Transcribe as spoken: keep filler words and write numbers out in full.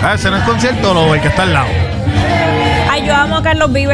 Ah, ese no es concierto, lo el que está al lado. Ay, yo amo a Carlos Vives.